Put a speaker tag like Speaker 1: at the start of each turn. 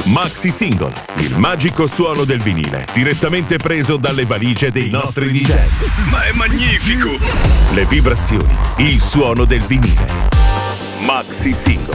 Speaker 1: Maxi Single, il magico suono del vinile, direttamente preso dalle valigie dei nostri DJ.
Speaker 2: Ma è magnifico!
Speaker 1: Le vibrazioni, il suono del vinile. Maxi Single.